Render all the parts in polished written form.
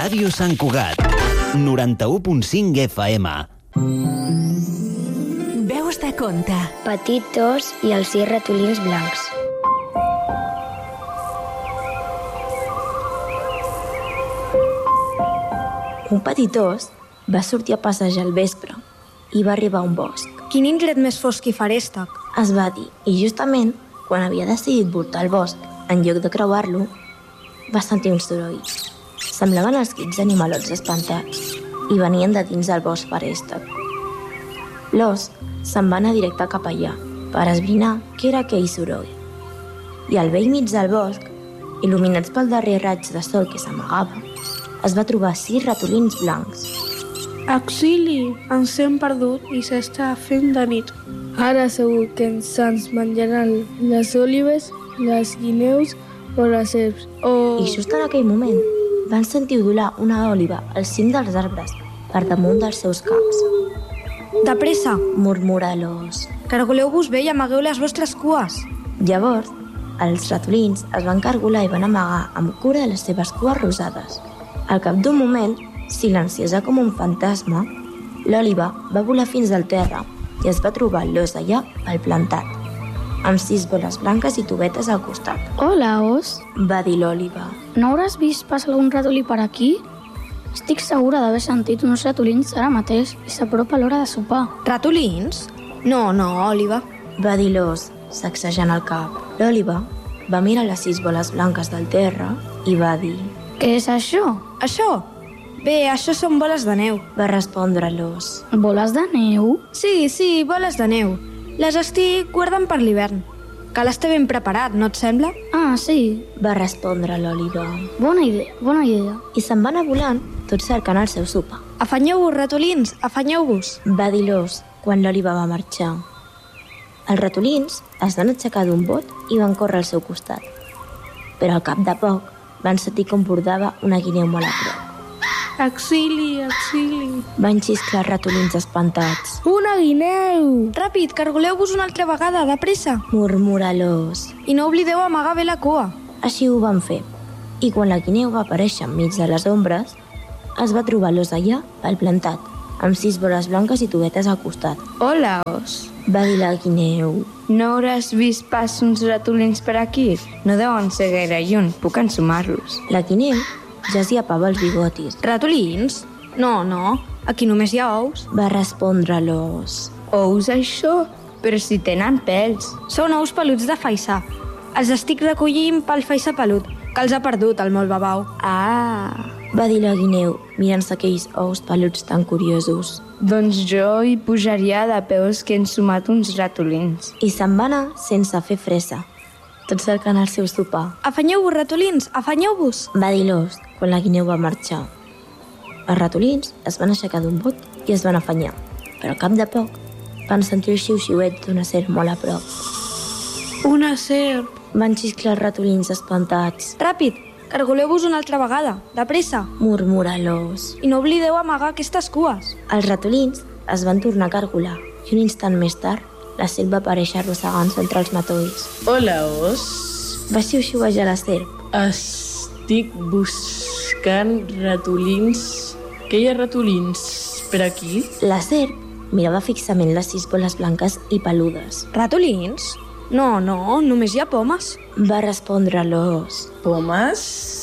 Ràdio Sant Cugat, 91.5 FM. Veus de conte. Petit os i els 6 ratolins blancs. Un petit os va sortir a passejar al vespre i va arribar a un bosc. Quin indret més fosc i feréstec, es va dir, i justament quan havia decidit voltar al bosc, en lloc de creuar-lo, va sentir un soroll. Semblaven els crits d'animalots espantats i venien de dins del bosc feréstec. L'os se'n va anar directe cap allà per esbrinar què era aquell soroll. I al vell mig del bosc, il·luminats pel darrer raig de sol que s'amagava, es va trobar 6 ratolins blancs. Auxili, ens hem perdut i s'està fent de nit. Ara segur que se'ns menjaran les olives, les guineus o les serps. I just en aquell moment van sentir udolar una òliva al cim dels arbres per damunt dels seus caps. De pressa, Murmura l'os. cargoleu-vos bé i amagueu les vostres cues. Llavors, els ratolins es van cargolar i van amagar amb cura les seves cues rosades. Al cap d'un moment, silenciosa com un fantasma, l'òliva va volar fins al terra i es va trobar l'os allà al plantat, amb 6 boles blanques i tubetes al costat. Hola, os. Va dir l'òliva. No hauràs vist pas algun ratolí per aquí? Estic segura d'haver sentit uns ratolins ara mateix i s'apropa l'hora de sopar. Ratolins? No, Òliva. Va dir l'os, sacsejant el cap. L'òliva va mirar les 6 boles blanques del terra i va dir... Què és això? Això? Bé, això són boles de neu. Va respondre l'os. Boles de neu? Sí, boles de neu. Les estic guardant per l'hivern. Cal estar ben preparat, no et sembla? Ah, sí. Va respondre l'òliva. Bona idea. I se'n va anar volant, tot cercant el seu sopar. Afanyeu-vos, ratolins, afanyeu-vos. Va dir l'os quan l'òliva va marxar. Els ratolins es van aixecar d'un bot i van córrer al seu costat. Però al cap de poc van sentir com bordava una guineu molt a prop. Auxili. Van xisclar els ratolins espantats. Una guineu! Ràpid, cargoleu-vos una altra vegada, de pressa. Murmura l'os. I no oblideu amagar bé la cua. Així ho van fer. I quan la guineu va aparèixer enmig de les ombres, es va trobar l'os allà, al plantat, amb 6 boles blanques i tubetes al costat. Hola, os. Va dir la guineu. No hauràs vist pas uns ratolins per aquí? No deuen ser gaire lluny, puc ensumar-los. La guineu ja s'hi apava els bigotis. Ratolins? No, aquí només hi ha ous. Va respondre l'os. Ous, això? Però si tenen pèls. Són ous peluts de faisà. Els estic recollint pel faisà pelut, que els ha perdut el molt babau. Ah, Va dir la guineu, mirant-se aquells ous peluts tan curiosos. doncs jo hi pujaria de peus que he ensumat uns ratolins. I se'n va anar sense fer fressa, tot cercant el seu sopar. Afanyeu-vos, ratolins, afanyeu-vos. Va dir l'os quan la guineu va marxar. Els ratolins es van aixecar d'un bot i es van afanyar, però al cap de poc van sentir el xiu-xiuet d'una serp molt a prop. Una serp. Van xisclar els ratolins espantats. Ràpid, cargoleu-vos una altra vegada, de pressa. Murmura l'os. I no oblideu amagar aquestes cues. Els ratolins es van tornar a cargolar i un instant més tard la serp va aparèixer arrossegant-se entre els matolls. Hola, os. Va xiu-xiuejar la serp. Estic buscant ratolins. Què hi ha ratolins per aquí? La serp mirava fixament les 6 boles blanques i peludes. Ratolins? No, només hi ha pomes. Va respondre l'os. Pomes?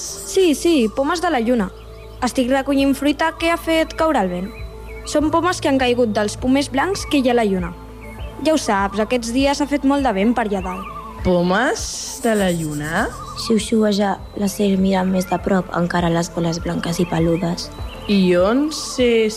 Sí, pomes de la lluna. Estic recollint fruita que ha fet caure el vent. Són pomes que han caigut dels pomers blancs que hi ha a la lluna. Ja ho saps, aquests dies ha fet molt de vent per allà dalt. Pomes de la lluna? Xiu-xiuejar la serp mirant més de prop encara les boles blanques i peludes. I on s'és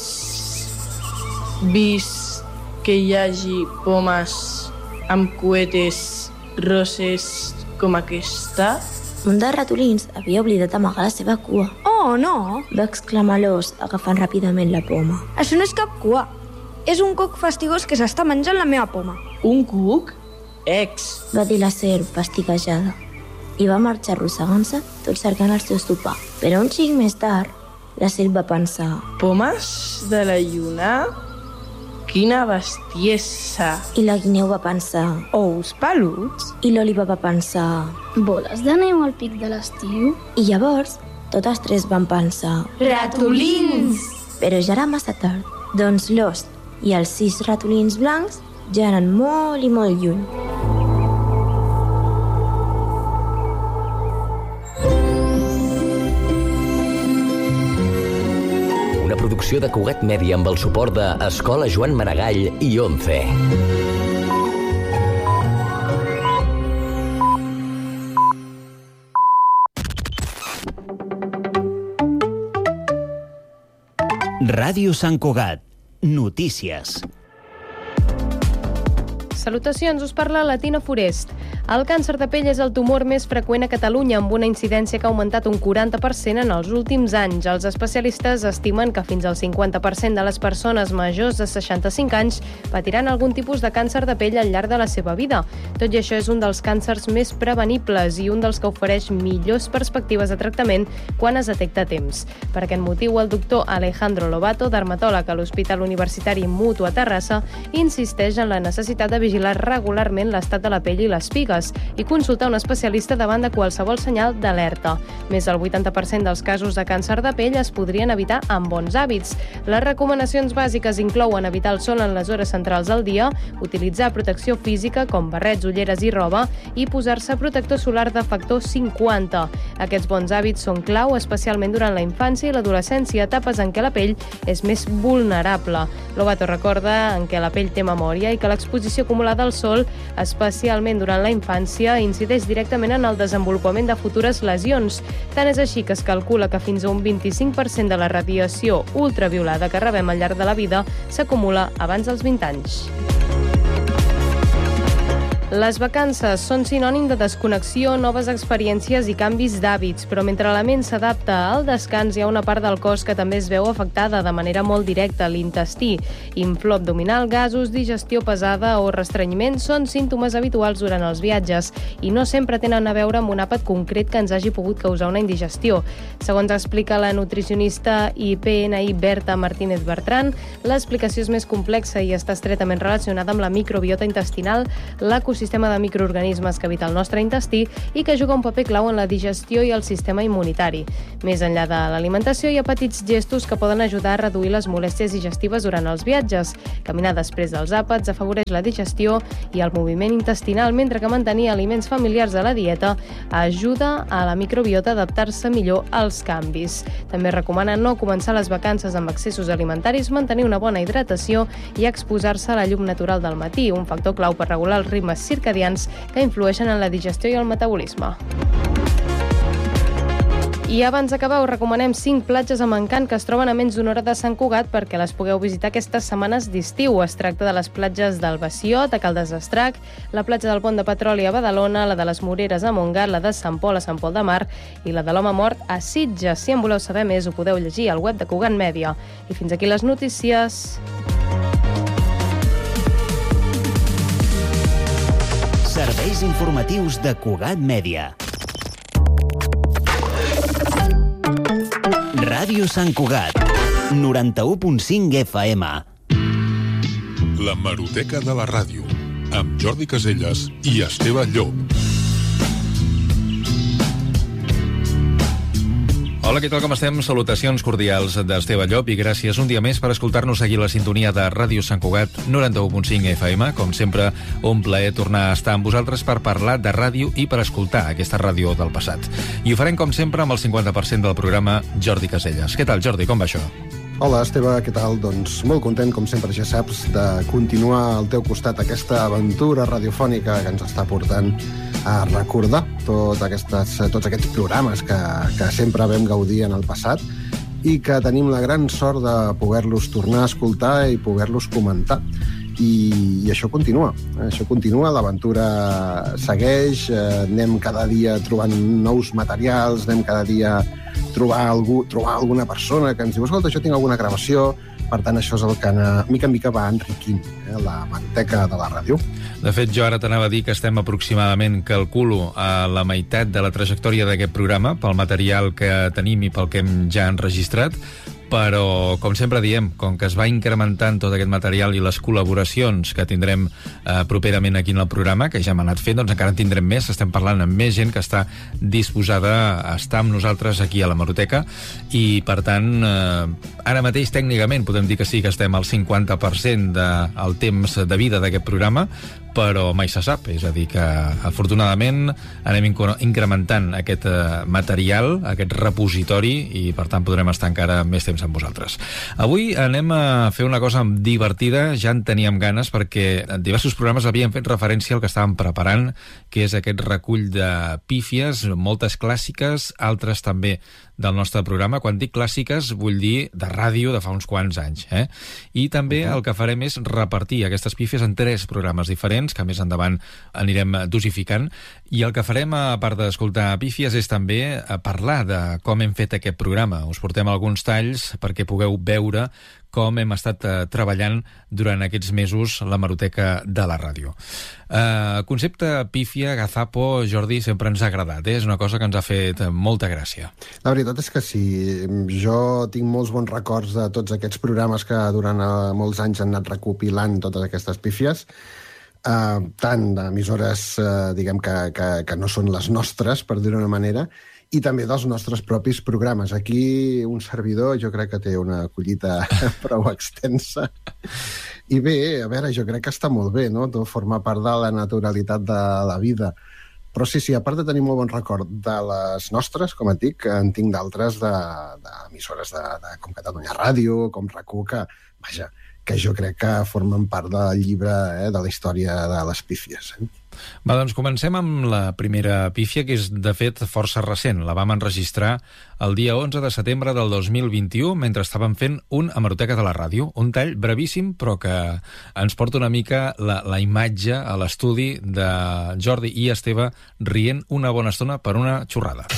vist que hi hagi pomes amb cuetes roses com aquesta? Un dels ratolins havia oblidat amagar la seva cua. Oh, no! Va exclamar l'os, agafant ràpidament la poma. Això no és cap cua. És un cuc fastigós que s'està menjant la meva poma. Un cuc? Ex! Va dir la serp, fastiguejada. I va marxar arrossegant-se, tot cercant el seu sopar. Però un xic més tard, la serp va pensar... Pomes de la lluna? Quina bestiesa! I la guineu va pensar... Ous peluts? I l'òliva va pensar... Boles de neu al pic de l'estiu? I llavors Totes tres van pensar... Ratolins! Però ja era massa tard. Doncs l'os i els 6 ratolins blancs ja eren molt i molt lluny. Una producció de Cugat Mèdia amb el suport de Escola Joan Maragall i ONCE. Ràdio Sant Cugat. Notícies. Salutacions, us parla la Tina Forest. El càncer de pell és el tumor més freqüent a Catalunya, amb una incidència que ha augmentat un 40% en els últims anys. Els especialistes estimen que fins al 50% de les persones majors de 65 anys patiran algun tipus de càncer de pell al llarg de la seva vida. Tot i això, és un dels càncers més prevenibles i un dels que ofereix millors perspectives de tractament quan es detecta a temps. Per aquest motiu, el doctor Alejandro Lobato, dermatòleg a l'Hospital Universitari Mutu a Terrassa, insisteix en la necessitat de vigilar regularment l'estat de la pell i les pigues i consultar un especialista davant de qualsevol senyal d'alerta. Més del 80% dels casos de càncer de pell es podrien evitar amb bons hàbits. Les recomanacions bàsiques inclouen evitar el sol en les hores centrals del dia, utilitzar protecció física com barrets, ulleres i roba i posar-se protector solar de factor 50. Aquests bons hàbits són clau, especialment durant la infància i l'adolescència, etapes en què la pell és més vulnerable. Lobato recorda en què la pell té memòria i que l'exposició acumulada al sol, especialment durant la infància, incideix directament en el desenvolupament de futures lesions. Tant és així que es calcula que fins a un 25% de la radiació ultraviolada que rebem al llarg de la vida s'acumula abans dels 20 anys. Les vacances són sinònim de desconnexió, noves experiències i canvis d'hàbits, però mentre la ment s'adapta al descans hi ha una part del cos que també es veu afectada de manera molt directa, l'intestí. Inflor abdominal, gasos, digestió pesada o restrenyiment són símptomes habituals durant els viatges i no sempre tenen a veure amb un àpat concret que ens hagi pogut causar una indigestió. Segons explica la nutricionista i PNI Berta Martínez Bertran, l'explicació és més complexa i està estretament relacionada amb la microbiota intestinal, l'ecosistema de microorganismes que habita el nostre intestí i que juga un paper clau en la digestió i el sistema immunitari. Més enllà de l'alimentació, hi ha petits gestos que poden ajudar a reduir les molèsties digestives durant els viatges. Caminar després dels àpats afavoreix la digestió i el moviment intestinal, mentre que mantenir aliments familiars a la dieta ajuda a la microbiota a adaptar-se millor als canvis. També recomana no començar les vacances amb excessos alimentaris, mantenir una bona hidratació i exposar-se a la llum natural del matí, un factor clau per regular els ritmes circadians que influeixen en la digestió i el metabolisme. I abans d'acabar us recomanem 5 platges amb encant que es troben a menys d'una hora de Sant Cugat perquè les pugueu visitar aquestes setmanes d'estiu. Es tracta de les platges del Baciot, a Caldes d'Estrac, la platja del Pont de Petroli a Badalona, la de les Moreres a Montgat, la de Sant Pol a Sant Pol de Mar i la de l'Home Mort a Sitges. Si en voleu saber més ho podeu llegir al web de Cugat Mèdia. I fins aquí les notícies. Serveis informatius de Cugat Mèdia. Ràdio Sant Cugat, 91.5 FM. La Hemeroteca de la Ràdio, amb Jordi Caselles i Esteve Llop. Hola, què tal, com estem? Salutacions cordials d'Esteve Llop i gràcies un dia més per escoltar-nos aquí a la sintonia de Ràdio Sant Cugat 91.5 FM. Com sempre, un plaer tornar a estar amb vosaltres per parlar de ràdio i per escoltar aquesta ràdio del passat. I ho farem, com sempre, amb el 50% del programa Jordi Caselles. Què tal, Jordi? Com va això? Hola, Esteve, què tal? Doncs molt content, com sempre ja saps, de continuar al teu costat aquesta aventura radiofònica que ens està portant a recordar tots aquests programes que sempre vam gaudir en el passat i que tenim la gran sort de poder-los tornar a escoltar i poder-los comentar. I això continua, l'aventura segueix, anem cada dia trobant nous materials, anem cada dia trobar alguna persona que ens diu escolta, jo tinc alguna gravació, per tant això és el que mica en mica va enriquint la hemeroteca de la ràdio. De fet, jo ara t'anava a dir que estem aproximadament, calculo, a la meitat de la trajectòria d'aquest programa, pel material que tenim i pel que hem ja enregistrat, però, com sempre diem, com que es va incrementant tot aquest material i les col·laboracions que tindrem properament aquí en el programa, que ja hem anat fent, doncs encara en tindrem més. Estem parlant amb més gent que està disposada a estar amb nosaltres aquí a l'Hemeroteca i, per tant, ara mateix tècnicament podem dir que sí que estem al 50% del temps de vida d'aquest programa, però mai se sap, és a dir que afortunadament anem incrementant aquest material, aquest repositori, i per tant podrem estar encara més temps amb vosaltres. Avui anem a fer una cosa divertida, ja en teníem ganes perquè en diversos programes havien fet referència al que estàvem preparant, que és aquest recull de pífies, moltes clàssiques, altres també del nostre programa. Quan dic clàssiques vull dir de ràdio de fa uns quants anys, I també el que farem és repartir aquestes pífies en 3 programes diferents, que més endavant anirem dosificant, i el que farem, a part d'escoltar pífies, és també parlar de com hem fet aquest programa. Us portem alguns talls perquè pugueu veure com hem estat treballant durant aquests mesos l'Hemeroteca de la ràdio. Concepte pífia, gazapo, Jordi, sempre ens ha agradat, és una cosa que ens ha fet molta gràcia. La veritat és que sí, jo tinc molts bons records de tots aquests programes que durant molts anys han anat recopilant totes aquestes pífies, tant d'emissores, diguem, que no són les nostres, per dir-ho d'una manera, i també dels nostres propis programes. Aquí un servidor jo crec que té una collita prou extensa. I bé, a veure, jo crec que està molt bé, no?, formar part de la naturalitat de la vida. Però sí, a part de tenir molt bon record de les nostres, com et dic, en tinc d'altres d'emissores com Catalunya Ràdio, com RAC1, que jo crec que formen part del llibre de la història de les pífies. Va, doncs comencem amb la primera pífia, que és, de fet, força recent. La vam enregistrar el dia 11 de setembre del 2021, mentre estàvem fent un Hemeroteca de la ràdio, un tall brevíssim, però que ens porta una mica la imatge a l'estudi de Jordi i Esteve rient una bona estona per una xorrada.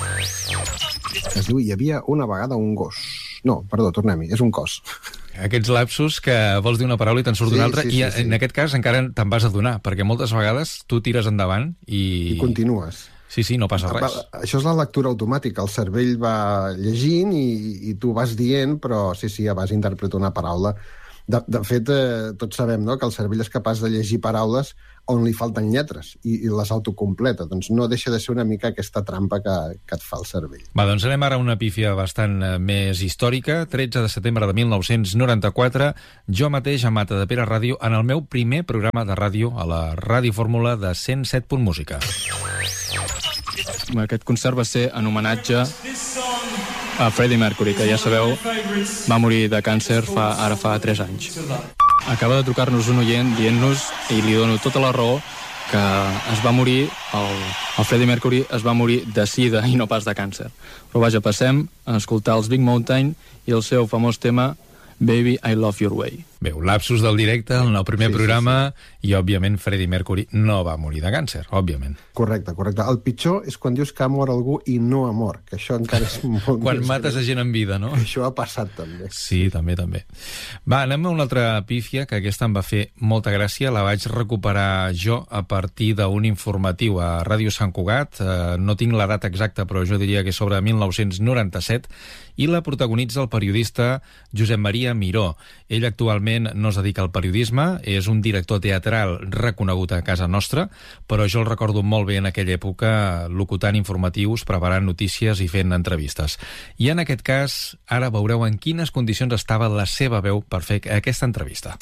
Es diu, hi havia una vegada un gos. No, perdó, tornem-hi, és un cos. Aquests lapsus que vols dir una paraula i te'n surt una altra, i en aquest cas encara te'n vas adonar, perquè moltes vegades tu tires endavant i continues. Sí, no passa res. Això és la lectura automàtica, el cervell va llegint i tu vas dient, però ja vas interpretar una paraula. De fet, tots sabem, no?, que el cervell és capaç de llegir paraules on li falten lletres i les autocompleta. Doncs no deixa de ser una mica aquesta trampa que et fa el cervell. Va, doncs anem ara a una pífia bastant més històrica. 13 de setembre de 1994, jo mateix a Matadepera Ràdio, en el meu primer programa de ràdio, a la Ràdio Fórmula de 107. Música. Aquest concert va ser en homenatge a Freddie Mercury, que ja sabeu, va morir de càncer ara fa 3 anys. Acaba de trucar-nos un oient dient-nos, i li dono tota la raó, que es va morir, el Freddie Mercury es va morir de sida i no pas de càncer. Però vaja, passem a escoltar els Big Mountain i el seu famós tema Baby, I Love Your Way. Bé, un lapsus del directe en el primer programa i, òbviament, Freddie Mercury no va morir de càncer, òbviament. Correcte. El pitjor és quan dius que ha mort algú i no ha mort, que això encara és molt quan mates a gent en vida, no? Això ha passat també. Sí, també. Va, anem a una altra pífia, que aquesta em va fer molta gràcia. La vaig recuperar jo a partir d'un informatiu a Ràdio Sant Cugat. No tinc la data exacta, però jo diria que és sobre 1997, i la protagonitza el periodista Josep Maria Miró. Ell actualment no es dedica al periodisme, és un director teatral reconegut a casa nostra, però jo el recordo molt bé en aquella època locutant informatius, preparant notícies i fent entrevistes. I en aquest cas, ara veureu en quines condicions estava la seva veu per fer aquesta entrevista.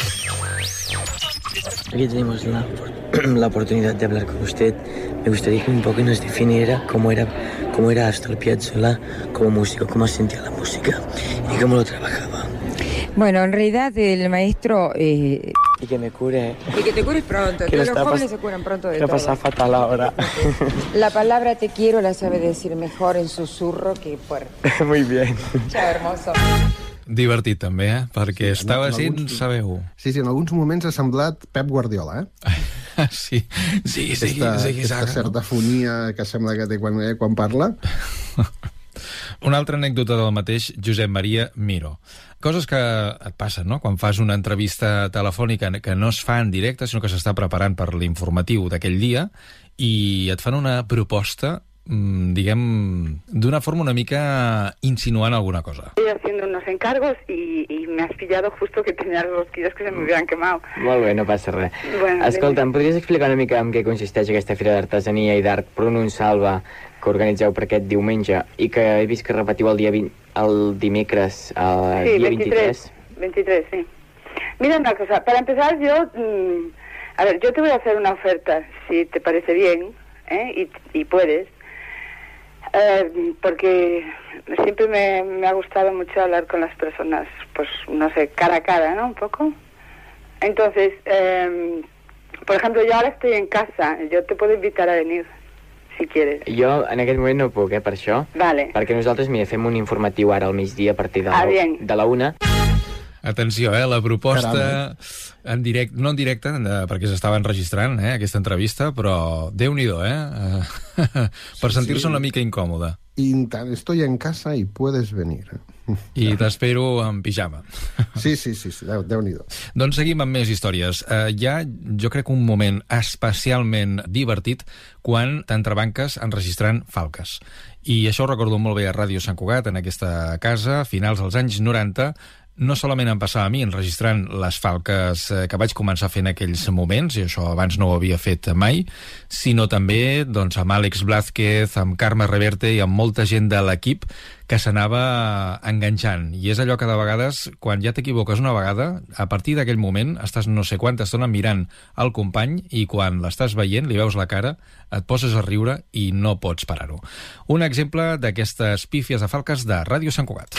Aquí tenemos la oportunidad de hablar con usted. Me gustaría que un poco nos definiera cómo era Astor Piazzolla como músico, cómo sentía la música y cómo lo trabajaba. Bueno, en realidad el maestro... Y que me cure. Y que te cures pronto. Todos los jóvenes se curan pronto de todo. Lo pasa fatal ahora. La palabra te quiero la sabe decir mejor en susurro que fuerte. Muy bien. Chao, hermoso. Divertit també, perquè estava sent, sabeu... Sí, en alguns moments ha semblat Pep Guardiola, Sí, aquesta certa fonia que sembla que té quan parla. Una altra anècdota del mateix Josep Maria Miró. Coses que et passen, no?, quan fas una entrevista telefònica que no es fa en directe, sinó que s'està preparant per l'informatiu d'aquell dia, i et fan una proposta diguem, d'una forma una mica insinuant alguna cosa. Estoy haciendo unos encargos y me has pillado justo que tenía los rosquillos que se me hubieran quemado. Molt bé, no passa res. Bueno, Escolta, em podries explicar una mica en què consisteix aquesta fira d'artesania i d'art Pronuncialva que organitzeu per aquest diumenge i que he vist que repetiu el dimecres, sí, dia 23? 23, sí. Mira una cosa, para empezar yo te voy a hacer una oferta, si te parece bien, y puedes, porque siempre me ha gustado mucho hablar con las personas, pues, no sé, cara a cara, ¿no? Un poco. Entonces, por ejemplo, yo ahora estoy en casa, yo te puedo invitar a venir, si quieres. Jo en aquest moment no puc, per això. Vale. Perquè nosaltres, mira, fem un informatiu ara al migdia a partir de la 1. Atenció, la proposta en directe, no en directe, perquè s'estava enregistrant aquesta entrevista, però Déu-n'hi-do, per sentir-se una mica incòmode. Estoy en casa y puedes venir. I t'espero en pijama. Sí, Déu-n'hi-do. Doncs seguim amb més històries. Hi ha, jo crec, un moment especialment divertit quan t'entrebanques enregistrant falques. I això ho recordo molt bé a Ràdio Sant Cugat, en aquesta casa, a finals dels anys 90, no solament em passava a mi enregistrant les falques que vaig començar fent en aquells moments, i això abans no ho havia fet mai, sinó també doncs, amb Àlex Blázquez, amb Carme Reverte i amb molta gent de l'equip que s'anava enganxant. I és allò que de vegades, quan ja t'equivoques una vegada, a partir d'aquell moment estàs no sé quanta estona mirant el company i quan l'estàs veient, li veus la cara, et poses a riure i no pots parar-ho. Un exemple d'aquestes pífies de falques de Ràdio Sant Cugat.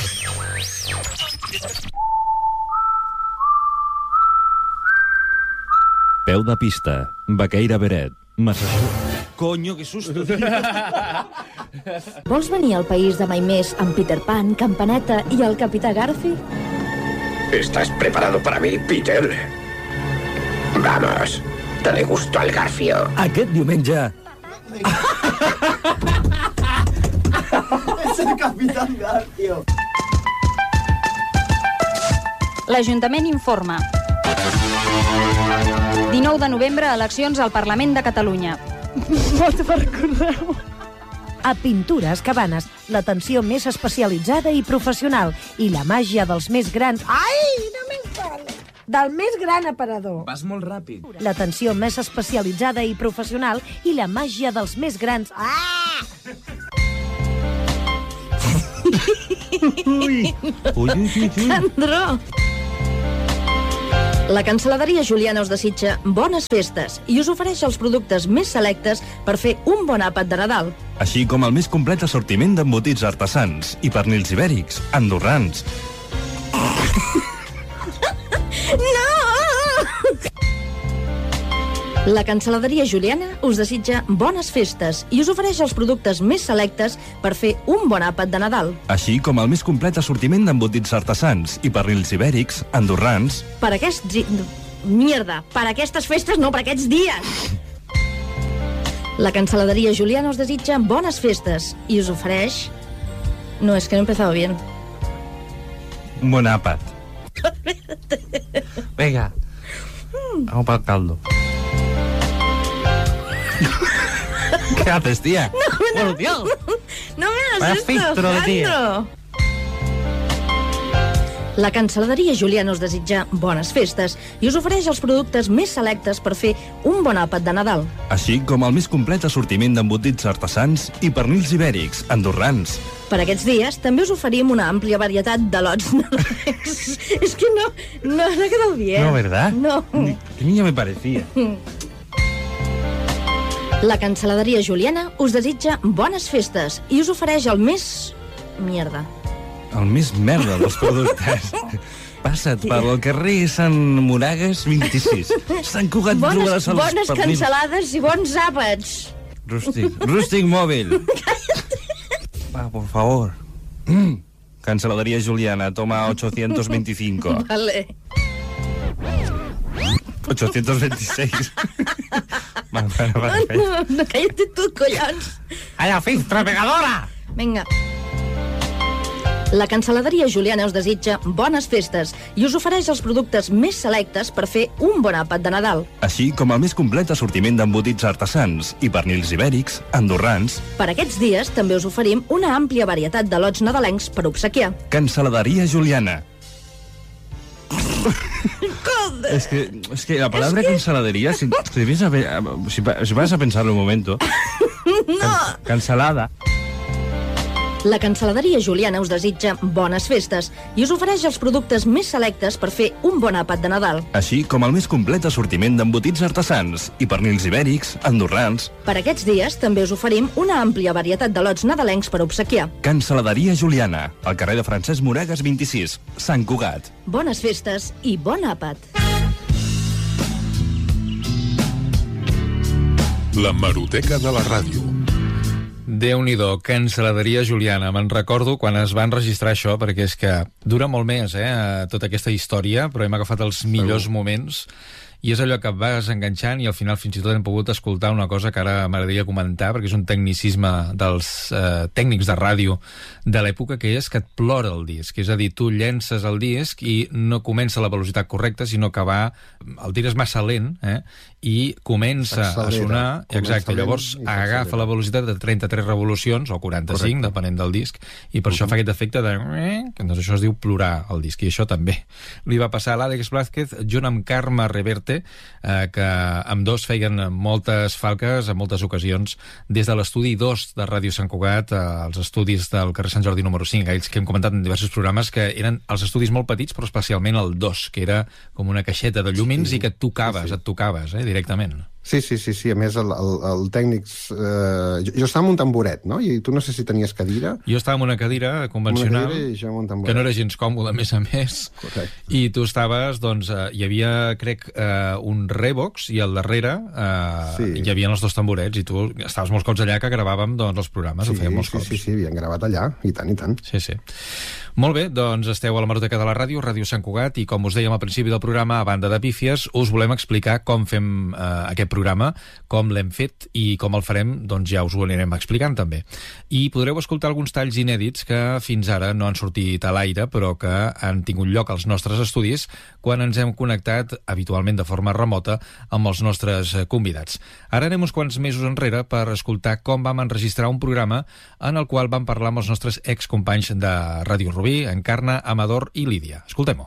Peu de pista, Baqueira Beret, Massachusetts. Coño, qué susto, tío. Vols venir al país de mai més amb Peter Pan, Campaneta i el Capità Garfi? ¿Estás preparado para mí, Peter? Vamos, dale gusto al Garfio. Aquest diumenge... És el Capità Garfio. L'Ajuntament informa. 19 de novembre, eleccions al Parlament de Catalunya. Vot per correu. A Pintures Cabanes, l'atenció més especialitzada i professional i la màgia dels més grans... Ai, no m'encanta! Del més gran aparador. Vas molt ràpid. L'atenció més especialitzada i professional i la màgia dels més grans... Ah! Ui. Sandro! La Cancel·laderia Juliana us desitja bones festes i us ofereix els productes més selectes per fer un bon àpat de Nadal. Així com el més complet assortiment d'embotits artesans i pernils ibèrics, andorrans. No! La Cancel·laderia Juliana us desitja bones festes i us ofereix els productes més selectes per fer un bon àpat de Nadal. Així com el més complet assortiment d'embotits artesans i pernils ibèrics, andorrans. Per aquests... Mierda! Per aquestes festes, no, per aquests dies! La Cancel·laderia Juliana us desitja bones festes i us ofereix... No, és que no he empezado bien. Un bon àpat. Venga, vamos para el caldo. ¿Qué haces, tía? No, ¡Por Dios! No me Vaya hagas filtro de esto, tía. Sandro. La Cancel·laderia Juliana us desitja bones festes i us ofereix els productes més selectes per fer un bon àpat de Nadal. Així com el més complet assortiment d'embotits artesans i pernils ibèrics, andorrans. Per aquests dies també us oferim una àmplia varietat de lots nadalencs. És que no ha quedat bien. No, ¿verdad? No. Que niña me parecía. La Cancel·laderia Juliana us desitja bones festes i us ofereix el més... Mierda. El més merda dels productes. Passa't pel carrer Sant Moragues 26. Sant Cugat trobaràs els bones pernils. cancel·lades i bons àpats. Rústic mòbil. Va, por favor. Cancel·laderia Juliana, toma 825. Vale. 826. Va, No, cállate tú, collons. ¡Haya filtro pegadora! Vinga. La Cansaladeria Juliana us desitja bones festes i us ofereix els productes més selectes per fer un bon àpat de Nadal. Així com el més complet assortiment d'embotits artesans i pernils ibèrics, andorrans. Per aquests dies també us oferim una àmplia varietat de lots nadalencs per obsequiar. Cansaladeria Juliana. Es que la palabra cansaladería, si vas a pensarlo un momento. No! Cansalada. La Cansaladeria Juliana us desitja bones festes i us ofereix els productes més selectes per fer un bon àpat de Nadal. Així com el més complet assortiment d'embotits artesans i pernils ibèrics, andorrans. Per aquests dies també us oferim una àmplia varietat de lots nadalencs per obsequiar. Cansaladeria Juliana, al carrer de Francesc Moragas 26, Sant Cugat. Bones festes i bon àpat. L'hemeroteca de la ràdio. Déu-n'hi-do, Cansaladeria Juliana. Me'n recordo quan es va enregistrar això, perquè és que dura molt més, tota aquesta història, però hem agafat els millors moments, i és allò que et vas enganxant i al final fins i tot hem pogut escoltar una cosa que ara m'agradaria comentar, perquè és un tecnicisme dels tècnics de ràdio de l'època, que és que et plora el disc. És a dir, tu llences el disc i no comença a la velocitat correcta, sinó que el tires massa lent, i comença a sonar, exacte, llavors agafa la velocitat de 33 revolucions, o 45, correcte, depenent del disc, i per això fa aquest efecte de... Doncs això es diu plorar el disc, i això també li va passar a l'Àlex Blázquez, junt amb Carme Reverte, que ambdós feien moltes falques en moltes ocasions des de l'estudi 2 de Ràdio Sant Cugat, als estudis del carrer Sant Jordi número 5, aquells que hem comentat en diversos programes, que eren els estudis molt petits, però especialment el 2, que era com una caixeta de llumins i que et tocaves directament. Sí, a més el tècnic... Jo estava en un tamboret, no? I tu no sé si tenies cadira. Jo estava en una cadira convencional, que no era gens còmode, a més. Correcte. I tu estaves, doncs, hi havia, crec, un Revox, i al darrere hi havia els dos tamborets, i tu estaves molts cops allà que gravàvem els programes, ho fèiem molts cops. Sí, havien gravat allà, i tant. Sí. Molt bé, doncs esteu a l'hemeroteca de la ràdio, Ràdio Sant Cugat, i com us dèiem al principi del programa, a banda de pífies, us volem explicar com fem aquest programa, com l'hem fet i com el farem, doncs ja us ho anirem explicant també. I podreu escoltar alguns talls inèdits que fins ara no han sortit a l'aire, però que han tingut lloc als nostres estudis quan ens hem connectat habitualment de forma remota amb els nostres convidats. Ara anem uns quants mesos enrere per escoltar com vam enregistrar un programa en el qual vam parlar amb els nostres excompanys de Ràdio Rubí, Encarna, Amador i Lídia. Escoltem-ho.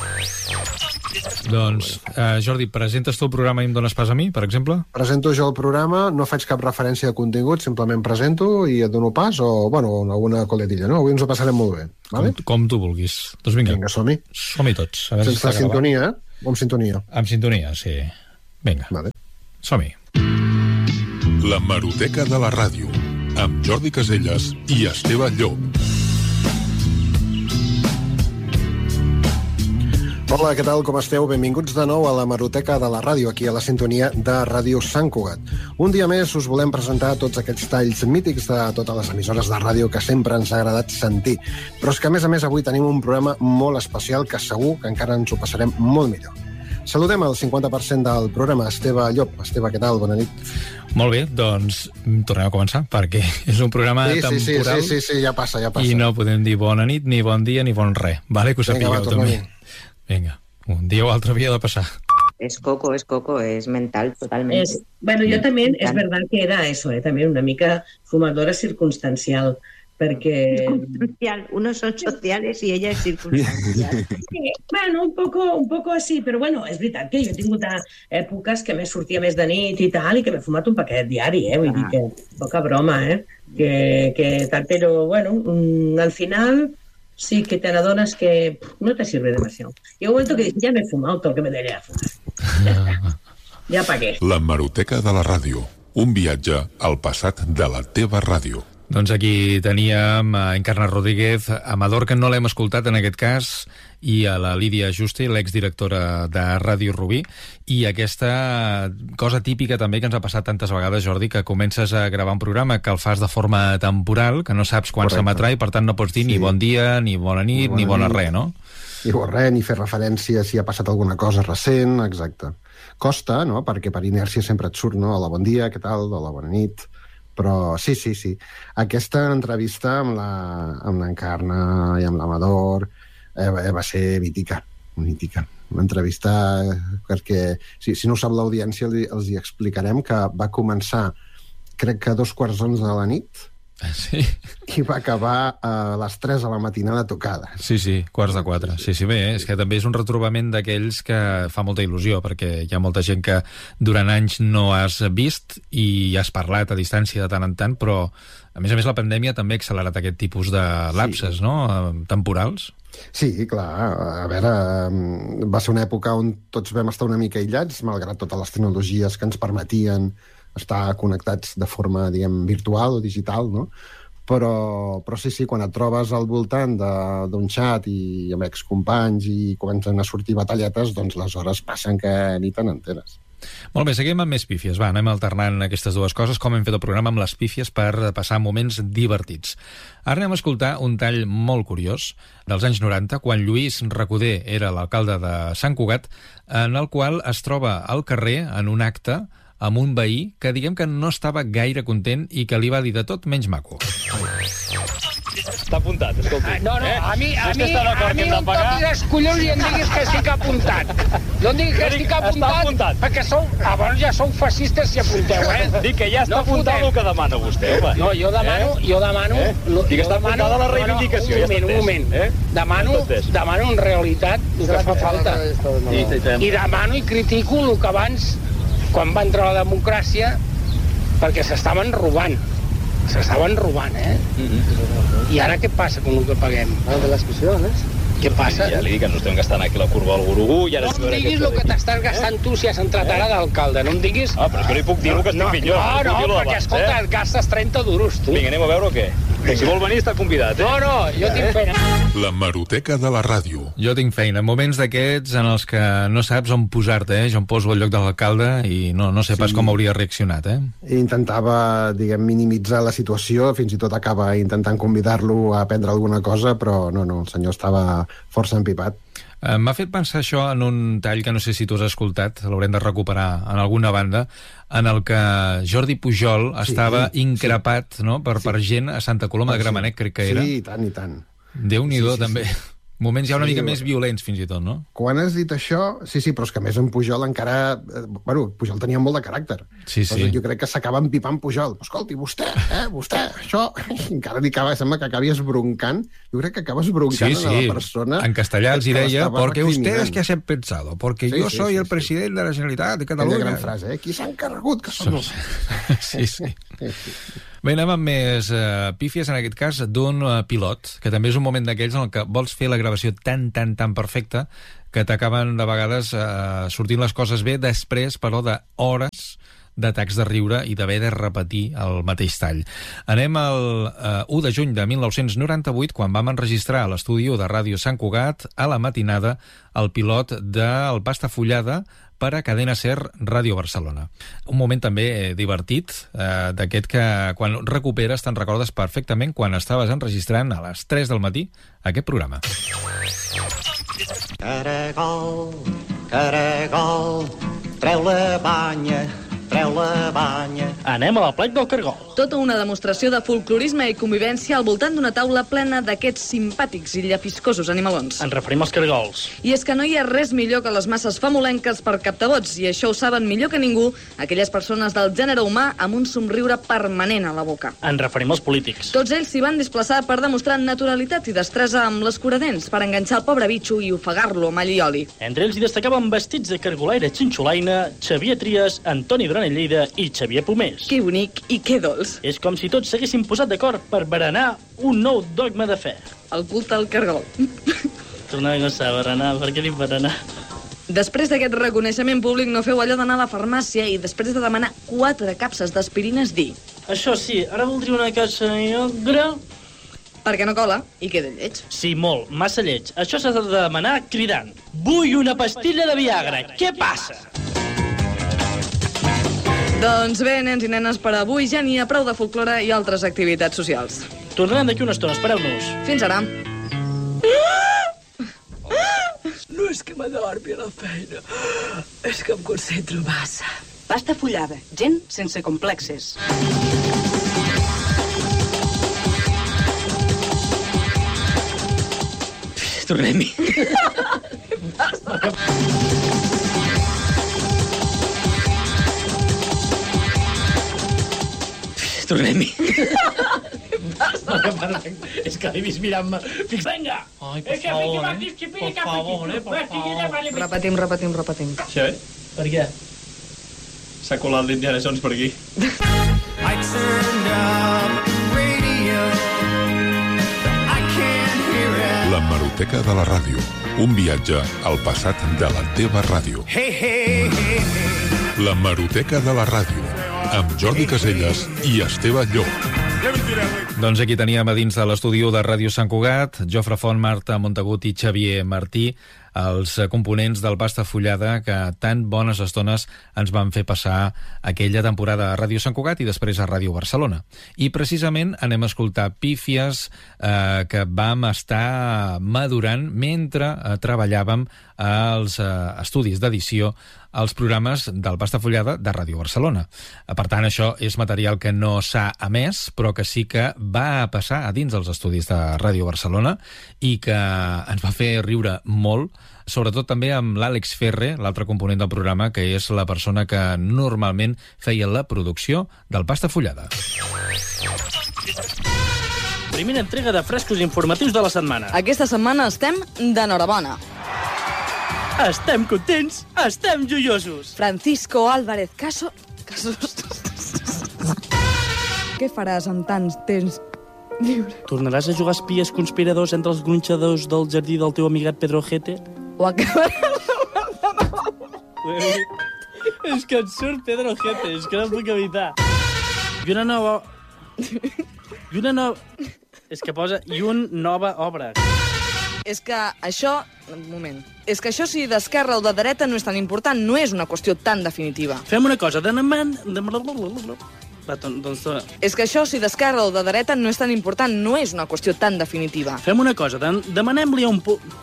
Doncs, Jordi, presentes tu el programa i em dones pas a mi, per exemple? Presento jo el programa, no faig cap referència de contingut, simplement presento i et dono pas, o, alguna coletilla, no? Avui ens ho passarem molt bé, vale? Com tu vulguis. Doncs vinga, som-hi. Som-hi tots. Sense sintonia, o amb sintonia? Amb sintonia, sí. Vinga, som-hi. L'hemeroteca de la ràdio, amb Jordi Caselles i Esteve Llop. Hola, què tal, com esteu? Benvinguts de nou a l'hemeroteca de la ràdio, aquí a la sintonia de Ràdio Sant Cugat. Un dia més us volem presentar tots aquests talls mítics de totes les emissores de ràdio que sempre ens ha agradat sentir. Però és que, a més, avui tenim un programa molt especial que segur que encara ens ho passarem molt millor. Saludem el 50% del programa, Esteve Llop. Esteve, què tal? Bona nit. Molt bé, doncs tornem a començar, perquè és un programa temporal. Sí, ja passa. I no podem dir bona nit, ni bon dia, ni bon res. Vale, que ho sapigueu també. Vinga, un dia o altre havia de passar. Es coco, es mental totalmente. Yo también, es verdad que era eso, también una mica fumadora circunstancial, porque... Circunstancial, unos son sociales y ella es circunstancial. Sí, un poco así, però és veritat que jo he tingut èpoques que m'he sortia més de nit i tal, i que m'he fumat un paquet diari, vull dir que poca broma, que tal, però al final... Sí, que te adonas que no te sirve demasiado. Y un momento que dices, ya me he fumado todo lo que me debería fumar. Ja pa què? L'hemeroteca de la ràdio. Un viatge al passat de la teva ràdio. Doncs aquí teníem a Encarna Rodríguez, Amador, que no l'hem escoltat en aquest cas, i a la Lídia Juste, l'exdirectora de Ràdio Rubí, i aquesta cosa típica també que ens ha passat tantes vegades, Jordi, que comences a gravar un programa que el fas de forma temporal, que no saps quan s'emetrà i per tant no pots dir ni bon dia, ni bona nit, ni bona res, no? Ni bon res, ni fer referència si ha passat alguna cosa recent, exacte. Costa, no?, perquè per inèrcia sempre et surt, no?, hola, bon dia, què tal, hola, bona nit... Però sí. Aquesta entrevista amb l'Encarna i amb l'Amador va ser mítica. Una entrevista perquè, si no ho sap l'audiència, els hi explicarem que va començar, crec que a 2:15 de la nit, sí. I va acabar a les 3 de la matinada tocada. Sí, 3:45. Sí, bé, és que també és un retrobament d'aquells que fa molta il·lusió, perquè hi ha molta gent que durant anys no has vist i has parlat a distància de tant en tant, però a més la pandèmia també ha accelerat aquest tipus de lapses, no?, temporals. Sí, clar. A veure, va ser una època on tots vam estar una mica aïllats, malgrat totes les tecnologies que ens permetien estar connectats de forma, diguem, virtual o digital, no? Però sí, quan et trobes al voltant d'un xat i amb excompanys i comencen a sortir batalletes, doncs les hores passen que ni te n'enteres. Molt bé, seguim amb més pífies. Va, anem alternant aquestes dues coses, com hem fet el programa amb les pífies per passar moments divertits. Ara anem a escoltar un tall molt curiós dels anys 90, quan Lluís Recoder era l'alcalde de Sant Cugat, en el qual es troba al carrer en un acte amb un veí que diguem que no estava gaire content i que li va dir de tot menys maco. Està apuntat, escolti. No, a mi no em toquis els collons i em diguis que estic apuntat. No em diguis que estic apuntat, perquè abans ja sou fascistes si apunteu, Dic que ja està apuntat el que demana vostè, home. No, jo demano... Dic que està apuntada la reivindicació, ja està entès. Un moment. Demano en realitat el que fa falta. I demano i critico el que abans, quan va entrar la democràcia, perquè s'estaven robant. I ara què passa amb el que paguem? De les prisiones. Què passa? Ja li dic que ens estem gastant aquí la curva al gurugú. No em diguis el que t'estàs gastant tu si has entrat ara d'alcalde. No em diguis... Ah, però és que no hi puc dir el que estic fent jo. No, perquè, escolta, et gastes 30 duros, tu. Vinga, anem a veure o què? Si vol venir, està convidat, No, jo tinc feina. La Hemeroteca de la ràdio. Jo tinc feina. Moments d'aquests en els que no saps on posar-te, Jo em poso al lloc de l'alcalde i no sé pas com hauria reaccionat, Intentava, diguem, minimitzar la situació, fins i tot acaba intentant convidar-lo a prendre alguna cosa, però no, el senyor estava força empipat. M'ha fet pensar això en un tall que no sé si tu has escoltat, l'haurem de recuperar en alguna banda, en el que Jordi Pujol estava increpat per gent a Santa Coloma de Gramenet, crec que era. Sí, i tant. Déu-n'hi-do, també. Moments ja una mica més violents, fins i tot, no? Quan has dit això, sí, però és que a més en Pujol encara... Pujol tenia molt de caràcter. Sí. Jo crec que s'acaba empipant Pujol. Escolti, vostè, això... Encara sembla que acabi esbroncant. Jo crec que acaba esbroncant a la persona... En castellà els hi deia, porque ustedes que han pensado, porque yo soy el president de la Generalitat de Catalunya. Aquella gran frase, Qui s'ha encarregut que som nosaltres? Sí. Bé, anem amb més pífies, en aquest cas, d'un pilot, que també és un moment d'aquells en el que vols fer la gravació tan perfecta que t'acaben de vegades sortint les coses bé, després, però, d'hores d'atacs de riure i d'haver de repetir el mateix tall. Anem al 1 de juny de 1998, quan vam enregistrar a l'estudi de Ràdio Sant Cugat, a la matinada, el pilot del Pasta Fullada per a Cadena Ser Ràdio Barcelona. Un moment també divertit, d'aquest que quan recuperes te'n recordes perfectament quan estaves enregistrant a les 3 del matí aquest programa. Caragol, treu la banya, Anem a la plec del Cargol. Tota una demostració de folclorisme i convivència al voltant d'una taula plena d'aquests simpàtics i llafiscosos animalons. Ens referim als cargols. I és que no hi ha res millor que les masses famolenques per captavots, i això ho saben millor que ningú aquelles persones del gènere humà amb un somriure permanent a la boca. Ens referim als polítics. Tots ells s'hi van desplaçar per demostrar naturalitat i destresa amb l'escuradents per enganxar el pobre bitxo i ofegar-lo amb all i oli. Entre ells hi destacaven vestits de cargolaire xinxolaina, Xavier Trias, Antoni Duran i Lleida i Xavier Pomés. Que bonic i que dolç. És com si tots s'haguessin posat d'acord per berenar un nou dogma de fe. El culte al cargol. Tornem a berenar, per què dic berenar? Després d'aquest reconeixement públic no feu allò d'anar a la farmàcia i després de demanar 4 capses d'aspirines dir: això sí, ara voldria una capsa negra. Perquè no cola i queda lleig. Sí, molt, massa lleig. Això s'ha de demanar cridant: vull una pastilla de Viagra, què passa? Doncs bé, nens i nenes, per avui ja n'hi ha prou de folklore i altres activitats socials. Tornarem d'aquí una estona, espereu-nos. Fins ara. No és que m'adormi a la feina, és que em concentro massa. Pasta Fullada, gent sense complexes. Tornem-hi. Tornem-hi. És que l'he vist mirant-me. Vinga! Ai, per favor, por favor, Repetim. Sí? Per què? S'ha colat l'Indiana Jones per aquí. La Hemeroteca de la ràdio. Un viatge al passat de la teva ràdio. La Hemeroteca de la ràdio. Amb Jordi Casellas i Esteve Llop. Doncs aquí teníem a dins de l'estudi de Ràdio Sant Cugat, Jofre Font, Marta Montagut i Xavier Martí, els components del Pasta Fullada que tan bones estones ens van fer passar aquella temporada a Ràdio Sant Cugat i després a Ràdio Barcelona. I precisament anem a escoltar pífies que vam estar madurant mentre treballàvem als estudis d'edició als programes del Pasta Fullada de Ràdio Barcelona. Per tant, això és material que no s'ha emès, però que sí que va passar a dins dels estudis de Ràdio Barcelona i que ens va fer riure molt, sobretot també amb l'Àlex Ferre, l'altre component del programa, que és la persona que normalment feia la producció del Pasta Fullada. Primera entrega de frescos informatius de la setmana. Aquesta setmana estem d'enhorabona. Estem contents, estem joiosos. Francisco Álvarez Casos... Què faràs amb tants temps lliure? Tornaràs a jugar espies conspiradors entre els gronxadors del jardí del teu amigat Pedro Ojete? O acabaràs... És que et surt Pedro Ojete, és que no puc evitar. I una nova... És que posa... I una nova obra. És que això... Un moment. És que això si d'esquerra o de dreta no és tan important, no és una qüestió tan definitiva. Fem una cosa, És que això si d'esquerra o de dreta no és tan important, no és una qüestió tan definitiva. Fem una cosa, demanem-li a un...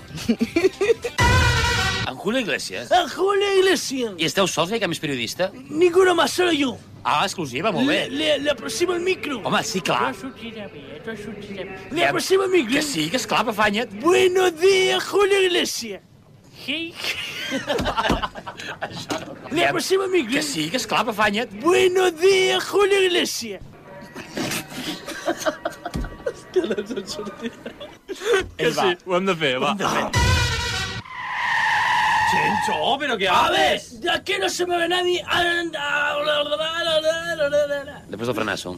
En Julio Iglesias? En Julio Iglesias! I esteu sols, que més periodista? Ninguna más, solo yo. Ah, exclusiva, molt bé. Le aproximo el micro. Home, sí, clar. Le aproximo el micro. Que sí, que esclar, afanya't. Buenos días, Julio Iglesias. Le aproximo el micro. Que sí, que esclar, afanya't. Buenos días, Julio Iglesias. Que no ens en sortirà. Que sí, ho hem de fer, va. Chencho, ¿pero qué haces? De aquí no se me ve nadie. Después del frenazo.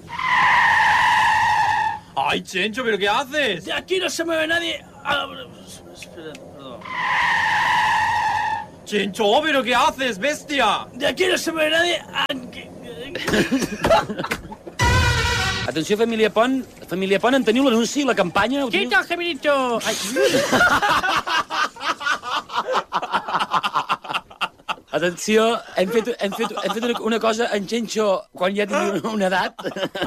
Ay, Chencho, ¿pero qué haces? De aquí no se me ve nadie. Espera, perdón. Chencho, ¿pero qué haces, bestia? De aquí no se me ve nadie. Atenció, família Pont, en teniu l'anunci, la campanya... Quita el Jamirito! Atenció, hem fet una cosa en Chencho quan ja tingui una edat.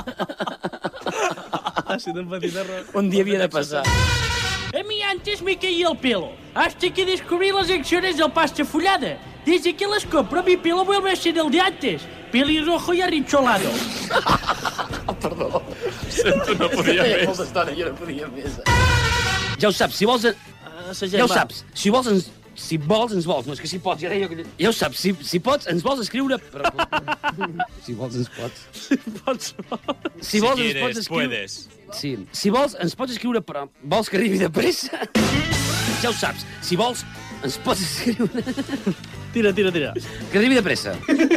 Un dia havia de passar. A mí antes me caía el pelo, hasta que descubrí las acciones del Pasta Fullada. Desde que las compro, mi pelo vuelve a ser el de antes, pelirrojo y arrincholado. Perdó. Sento, no podia més. Molta estona, jo no podia més. Ja ho saps, si vols... Ja ho saps, si vols, ens vols. No, és que si pots, ja deia... Ja ho saps, si pots, ens vols escriure... Si vols, ens pots. Si vols, ens pots escriure... Sí, si vols, ens pots escriure, però vols que arribi de pressa? Ja ho saps, si vols, ens pots escriure... Tira. Que arribi de pressa.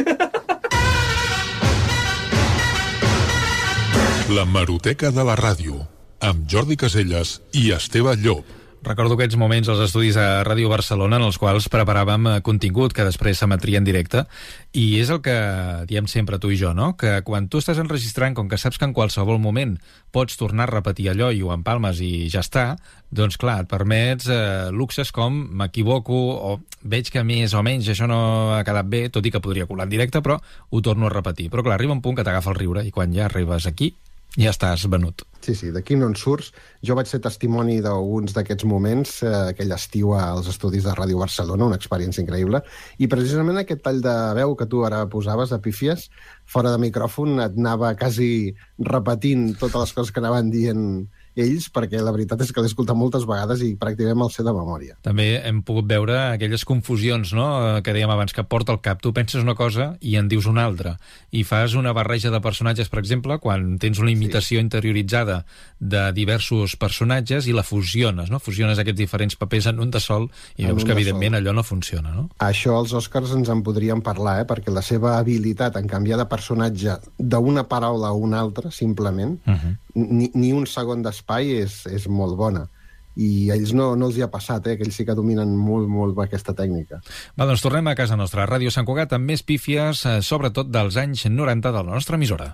La Hemeroteca de la ràdio, amb Jordi Casellas i Esteve Llop. Recordo aquests moments als estudis de Ràdio Barcelona en els quals preparàvem contingut que després s'emetria en directe, i és el que diem sempre tu i jo, no? Que quan tu estàs enregistrant, com que saps que en qualsevol moment pots tornar a repetir allò i ho empalmes i ja està, doncs clar, et permets luxes com m'equivoco o veig que més o menys això no ha quedat bé, tot i que podria colar en directe, però ho torno a repetir. Però clar, arriba un punt que t'agafa el riure i quan ja arribes aquí ja estàs venut. Sí, d'aquí no en surts. Jo vaig ser testimoni d'alguns d'aquests moments, aquell estiu als estudis de Ràdio Barcelona, una experiència increïble, i precisament aquest tall de veu que tu ara posaves de pífies, fora de micròfon, et anava quasi repetint totes les coses que anaven dient ells, perquè la veritat és que l'he escoltat moltes vegades i pràcticament me'l sé de memòria. També hem pogut veure aquelles confusions, no?, que dèiem abans, que porta al cap. Tu penses una cosa i en dius una altra. I fas una barreja de personatges, per exemple, quan tens una imitació interioritzada de diversos personatges i la fusiones, no? Fusiones aquests diferents papers en un de sol i veus que, evidentment, allò no funciona, no? Això els Oscars ens en podríem parlar, perquè la seva habilitat en canviar de personatge d'una paraula a una altra, simplement, ni un segon d'espai és molt bona. I a ells no els hi ha passat, que ells sí que dominen molt, molt bé aquesta tècnica. Va, doncs tornem a casa nostra, Ràdio Sant Cugat, amb més pífies, sobretot dels anys 90 de la nostra emissora.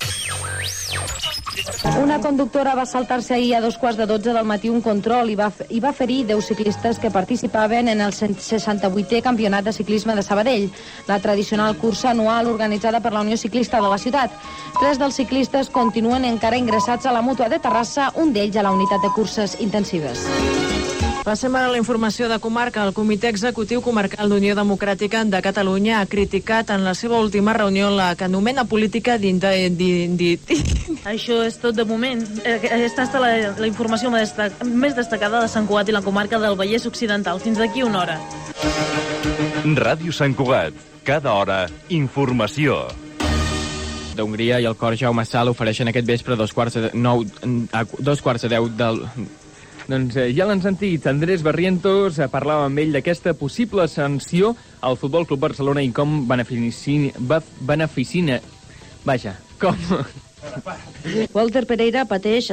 Una conductora va saltar-se ahir a 12:15 del matí un control i va ferir 10 ciclistes que participaven en el 68è Campionat de Ciclisme de Sabadell, la tradicional cursa anual organitzada per la Unió Ciclista de la ciutat. 3 dels ciclistes continuen encara ingressats a la Mútua de Terrassa, un d'ells a la unitat de curses intensives. Passem ara a la informació de comarca. El Comitè Executiu Comarcal d'Unió Democràtica de Catalunya ha criticat en la seva última reunió la que anomena política Això és tot de moment. Aquesta és la informació més destacada de Sant Cugat i la comarca del Vallès Occidental. Fins d'aquí una hora. Ràdio Sant Cugat. Cada hora, informació. D'Hongria i el cor Jaume Sala ofereixen aquest vespre a 2:10 del... Doncs ja l'han sentit, Andrés Barrientos, parlàvem amb ell d'aquesta possible sanció al Futbol Club Barcelona i com beneficina... Vaja, com... Walter Pereira pateix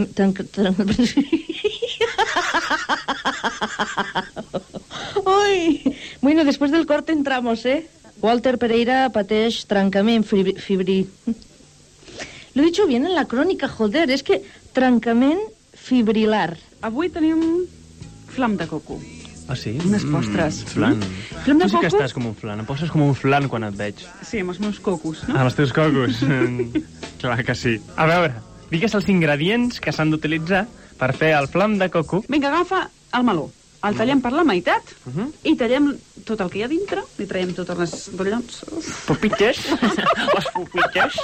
Uy, bueno, después del corte entramos, Walter Pereira pateix trencament fibri... Lo he dicho bien en la crónica, joder, es que trencament fibrilar. Avui tenim flam de coco. Ah, sí? Unes postres. Flan. Flam de tu sí que coco? estàs com un flan, em poses com un flan quan et veig. Sí, amb els meus cocos, no? Ah, amb els teus cocos. Clar que sí. A veure, digues els ingredients que s'han d'utilitzar per fer el flam de coco. Vinga, agafa el meló. El tallem per la meitat i tallem tot el que hi ha dintre. Li traiem totes les rotllons. Pupites? Les pupites?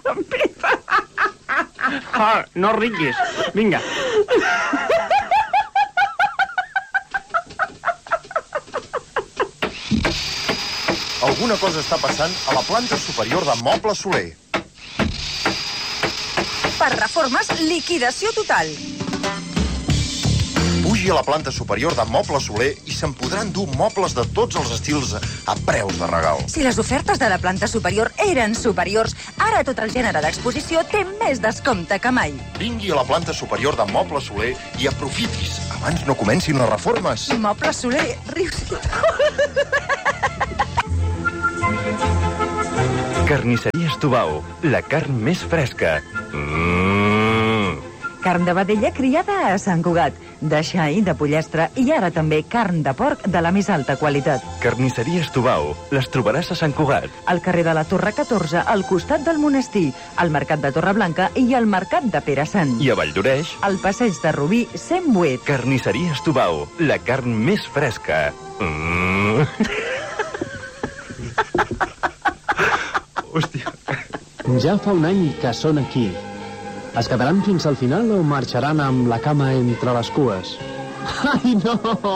Ah, no riguis. Vinga. Alguna cosa està passant a la planta superior de Moble Soler. Per reformes, liquidació total. Pugi a la planta superior de Moble Soler i se'n podran dur mobles de tots els estils a preus de regal. Si les ofertes de la planta superior eren superiors, ara tot el gènere d'exposició té més descompte que mai. Vingui a la planta superior de Moble Soler i aprofitis abans no comencin les reformes. Moble Soler, rius... Carnisseries Tubau, la carn més fresca. Carn de vedella criada a Sant Cugat, de xai, de pollastre i ara també carn de porc de la més alta qualitat. Carnisseries Tubau, les trobaràs a Sant Cugat. Al carrer de la Torre 14, al costat del monestir, al mercat de Torreblanca i al mercat de Pere Sant. I a Valldoreix, al passeig de Rubí 108. Carnisseries Tubau, la carn més fresca. Hòstia. Ja fa un any que són aquí. Es quedaran fins al final o marxaran amb la cama entre les cues? Ai, no!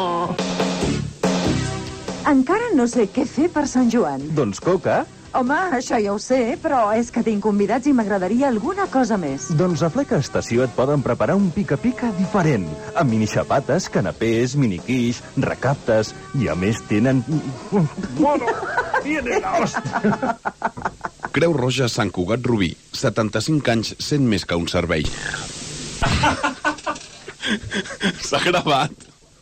Encara no sé què fer per Sant Joan. Doncs coca. Home, això ja ho sé, però és que tinc convidats i m'agradaria alguna cosa més. Doncs a Fleca Estació et poden preparar un pica-pica diferent, amb minixapates, canapés, miniquix, recaptes, i a més tenen... Bueno, tiene la hòstia! Creu Roja Sant Cugat Rubí. 75 anys sent més que un servei. S'ha gravat.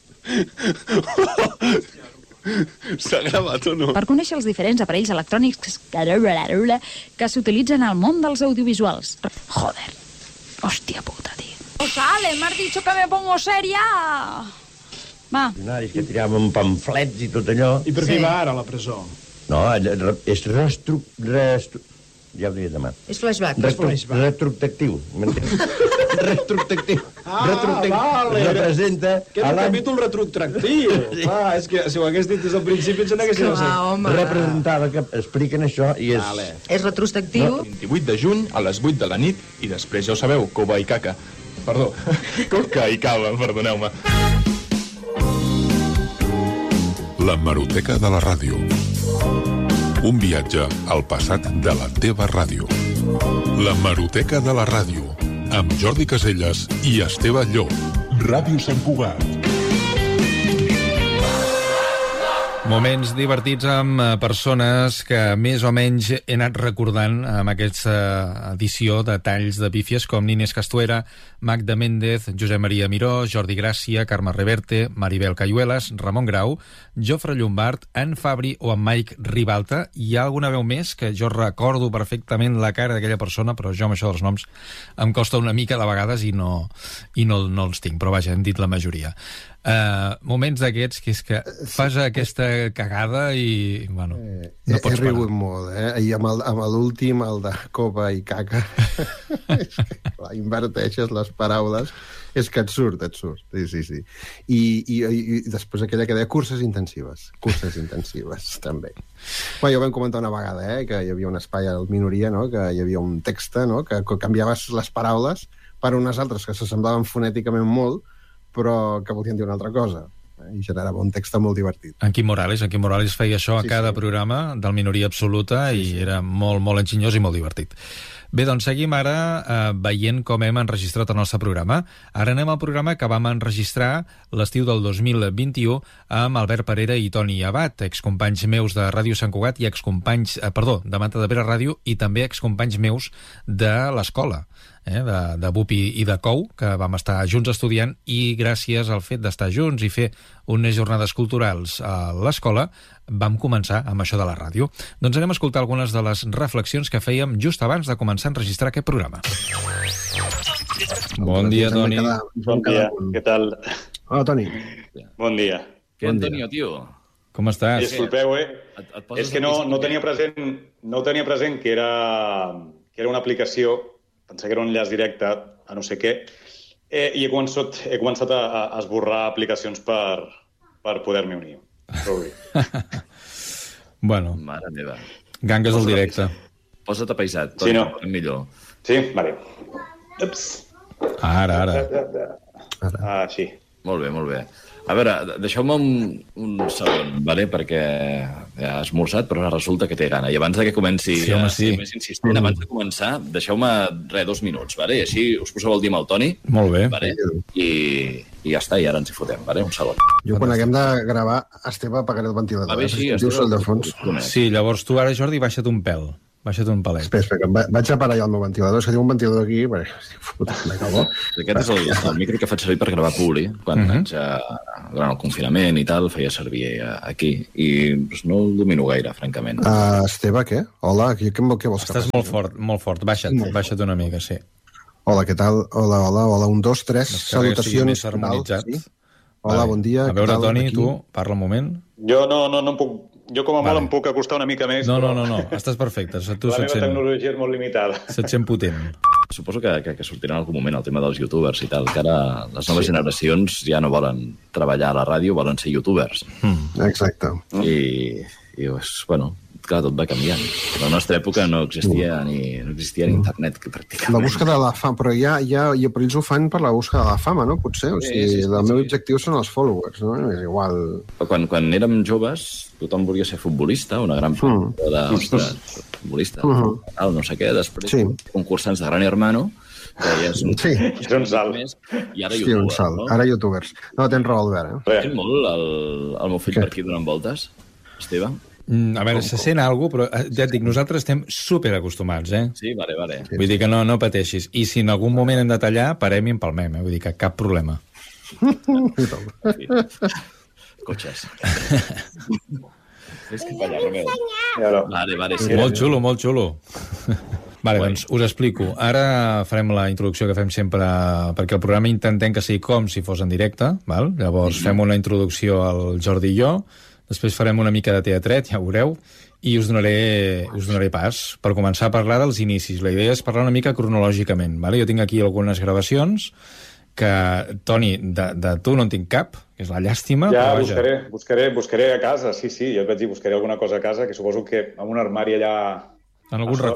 S'ha gravat o no? Per conèixer els diferents aparells electrònics que s'utilitzen al món dels audiovisuals. Joder, hòstia puta, tío. Sale, m'has dicho que me pongo seria. Va. Que tiraven pamflets i tot allò. I per què va ara a la presó? No, és ja ho diré demà. És flashback. Retrospectiu, m'entens? Retrospectiu. Vale. Representa... Que és un capítol retrospectiu. Clar, és que si ho hagués dit des del principi ens n'hagués dit. Representava que expliquen això i és... És retrospectiu. 28 de juny a les 8 de la nit i després ja ho sabeu, cova i caca. Perdó. Coca i cava, perdoneu-me. La Hemeroteca de la Ràdio. Un viatge al passat de la teva ràdio. La Hemeroteca de la Ràdio, amb Jordi Caselles i Esteve Llop. Ràdio Sant Cugat. Moments divertits amb persones que més o menys he anat recordant amb aquesta edició de talls de pífies com Nines Castuera, Magda Méndez, Josep Maria Miró, Jordi Gràcia, Carme Reverte, Maribel Cayuelas, Ramon Grau, Jofre Llombard, Ann Fabri o en Mike Ribalta. Hi ha alguna veu més que jo recordo perfectament la cara d'aquella persona, però jo amb això dels noms em costa una mica de vegades i no els tinc, però vaja, hem dit la majoria. Moments d'aquests que és que fas aquesta cagada i bueno, no pots parar. He rigut molt, i amb l'últim, el de copa i caca és que, clar, inverteixes les paraules, és que et surt sí. I després aquella que deia curses intensives també. Bueno, ja ho vam comentar una vegada, que hi havia un espai al Minoria, no? Que hi havia un text, no? Que canviaves les paraules per unes altres que s'assemblaven fonèticament molt, però que volien dir una altra cosa, i generava un text molt divertit. En Quim Morales feia això a cada programa del Minoria Absoluta i era molt, molt enginyós i molt divertit. Bé, doncs seguim ara veient com hem enregistrat el nostre programa. Ara anem al programa que vam enregistrar l'estiu del 2021 amb Albert Parera i Toni Abat, excompanys meus de Ràdio Sant Cugat i excompanys, de Manta de Pere Ràdio, i també excompanys meus de l'escola, de Bupi i de Cou, que vam estar junts estudiant, i gràcies al fet d'estar junts i fer unes jornades culturals a l'escola vam començar amb això de la ràdio. Doncs anem a escoltar algunes de les reflexions que fèiem just abans de començar a enregistrar aquest programa. Bon dia, Toni. Bon dia, què tal? Hola, Toni. Bon dia. Què, Antonio, tio? Com estàs? Disculpeu, és que no tenia present que era una aplicació. Pensava que era un enllaç directe a no sé què, i he començat a esborrar aplicacions per poder-m'hi unir. Bueno. Mare meva. Gangues al directe. Posa't apaisat, sí, no? Millor. Sí? Vale. Ups. Ara. Sí. Molt bé. A veure, deixeu-me un segon, vale? Perquè ja has esmorzat, però resulta que té gana. I abans que comenci a ser més insistent, abans de començar, deixeu-me 2 minuts, vale? I així us poseu el dia amb el Toni. Molt bé. Vale? I ja està, i ara ens hi fotem, vale? Un segon. Jo quan haguem de gravar, Esteve, apagaré el ventilador. Bé, sí, dius el de fons. Sí, llavors tu ara, Jordi, baixa't un pèl. Baixa't un palet. Espera, que vaig a parar ja el meu ventilador. És que tinc un ventilador aquí, Aquest és el micro que faig servir per gravar publi, quan durant el confinament i tal, feia servir aquí. I no el domino gaire, francament. Esteve, què? Hola, què vols que passi? Estàs molt fort. Baixa't una mica, sí. Hola, què tal? Hola, 1, 2, 3. Salutacions. Hola, bon dia. A veure, Toni, tu, parla un moment. Jo no puc... Jo, com a molt, em puc acostar una mica més. No, estàs perfecte. La meva tecnologia és molt limitada. Se't sent potent. Suposo que sortirà en algun moment el tema dels youtubers i tal, que ara les noves generacions ja no volen treballar a la ràdio, volen ser youtubers. Exacte. I bueno, clar, tot va canviant. A la nostra època no existia ni internet, pràcticament. La búsqueda de la fama, però però ells ho fan per la búsqueda de la fama, no? Potser, o sigui, el meu objectiu són els followers, no? És igual. Quan érem joves, tothom volia ser futbolista, una gran part futbolista, no sé què, després concursants de Gran Hermano, que ja és un salt. I ara youtubers, no? Ara youtubers. No, tens raó, Albert. Sent molt el meu fill per aquí donant voltes, Esteve? A veure, se sent alguna cosa, però ja et dic, nosaltres estem superacostumats, Sí, vale. Vull dir que no pateixis. I si en algun moment hem de tallar, parem i empalmem, vull dir que cap problema. Cotxes. És que falla, Romeu. Vale, sí. Molt xulo. Vale, doncs us explico. Ara farem la introducció que fem sempre, perquè el programa intentem que sigui com si fos en directe, val? Llavors fem una introducció al Jordi i jo, després farem una mica de teatret, ja ho veureu, i us donaré pas per començar a parlar dels inicis. La idea és parlar una mica cronològicament, vale? Jo tinc aquí algunes gravacions que, Toni, de tu no en tinc cap, que és la llàstima. Ja, buscaré a casa, sí, jo et vaig dir, buscaré alguna cosa a casa, que suposo que amb un armari allà... En algun racó.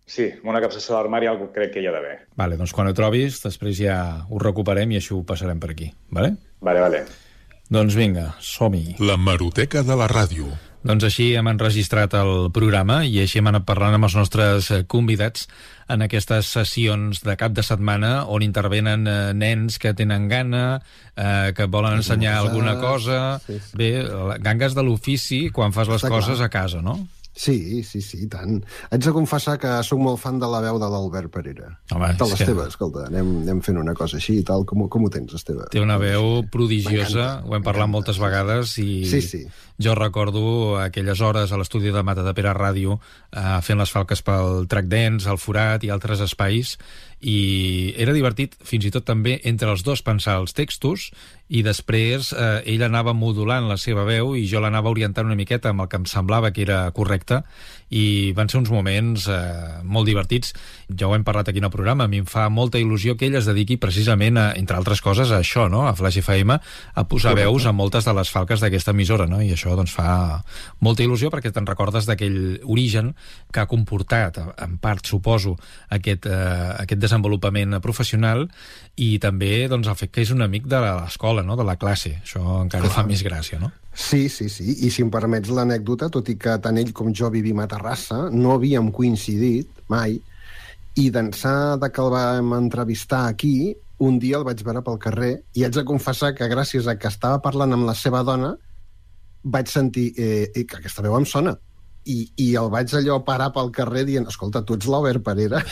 Sí, amb una capsació a l'armari algú crec que hi ha d'haver. Vale, doncs quan ho trobis, després ja ho recuperem i això ho passarem per aquí, vale? Vale. Doncs vinga, som-hi. La Hemeroteca de la Ràdio. Doncs així hem enregistrat el programa i així hem anat parlant amb els nostres convidats en aquestes sessions de cap de setmana on intervenen nens que tenen gana, que volen ensenyar alguna cosa. Bé, gangues de l'ofici quan fas les coses a casa, no? Sí, i tant. Haig de confessar que sóc molt fan de la veu de l'Albert Parera. Home, de l'Esteve, escolta, anem fent una cosa així i tal. Com ho tens, Esteve? Té una veu prodigiosa, ho hem parlat moltes vegades i sí. Jo recordo aquelles hores a l'estudi de Matadepera Ràdio fent les falques pel Track Dance, el Forat i altres espais, i era divertit fins i tot també entre els dos pensar els textos i després ell anava modulant la seva veu i jo l'anava orientant una miqueta amb el que em semblava que era correcte i van ser uns moments molt divertits. Ja ho hem parlat aquí en el programa, a mi em fa molta il·lusió que ell es dediqui precisament, entre altres coses, a això, no? A Flash FM, a posar veus a moltes de les falques d'aquesta emissora, no? I això doncs fa molta il·lusió perquè te'n recordes d'aquell origen que ha comportat, en part, suposo, aquest desenvolupament professional i també doncs, el fet que és un amic de l'escola, no? De la classe. Això encara fa més gràcia, no? Sí. I si em permets l'anècdota, tot i que tant ell com jo vivim a Terrassa, no havíem coincidit mai, i d'ençà que el vam entrevistar aquí, un dia el vaig veure pel carrer i haig de confessar que gràcies a que estava parlant amb la seva dona vaig sentir que aquesta veu em sona. I el vaig allò parar pel carrer dient, escolta, tu ets l'Albert Parera?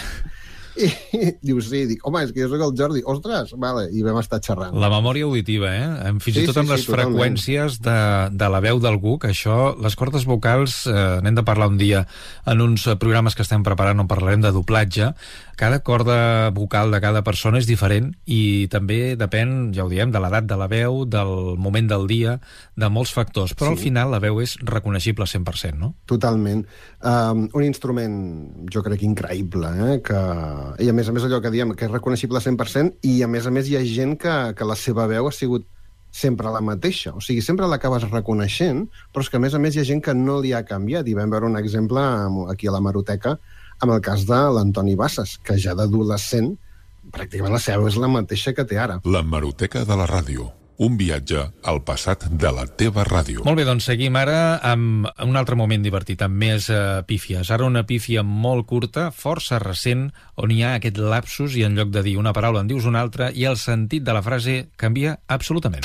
I diu, sí, dic, home, és que jo soc el Jordi. Ostres, vale, i vam estar xerrant. La memòria auditiva, fins i tot amb les freqüències de la veu d'algú, que això, les cordes vocals, n'hem de parlar un dia en uns programes que estem preparant on parlarem de doblatge. Cada corda vocal de cada persona és diferent i també depèn, ja ho diem, de l'edat de la veu, del moment del dia, de molts factors, però al final la veu és reconeixible 100%, no? Totalment. Un instrument, jo crec, increïble, i a més allò que diem, que és reconeixible 100%, i a més hi ha gent que la seva veu ha sigut sempre la mateixa, o sigui, sempre l'acabes reconeixent, però és que a més hi ha gent que no li ha canviat, i vam veure un exemple aquí a la Hemeroteca amb el cas de l'Antoni Bassas, que ja d'adolescent pràcticament la seva és la mateixa que té ara. La Hemeroteca de la Ràdio. Un viatge al passat de la teva ràdio. Molt bé, doncs seguim ara amb un altre moment divertit, amb més pífies. Ara una pífia molt curta, força recent, on hi ha aquest lapsus i en lloc de dir una paraula en dius una altra i el sentit de la frase canvia absolutament.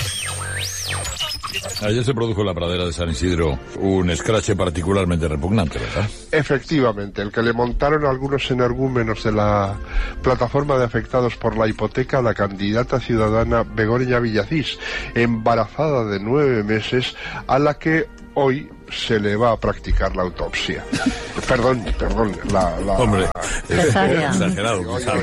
Ayer se produjo en la pradera de San Isidro un escrache particularmente repugnante, ¿verdad? Efectivamente, el que le montaron algunos energúmenos de la plataforma de afectados por la hipoteca a la candidata ciudadana Begoña Villacís, embarazada de 9 meses, a la que hoy se le va a practicar la autopsia. Perdón, la... Hombre, exagerado.